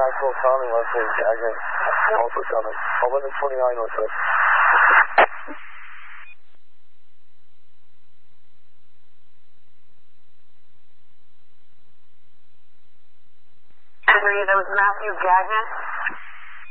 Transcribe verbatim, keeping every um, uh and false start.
Maxwell County, Leslie Gagnon, Norfolk County, eleven twenty-nine Northwest. Henry, that was Matthew Gagnon.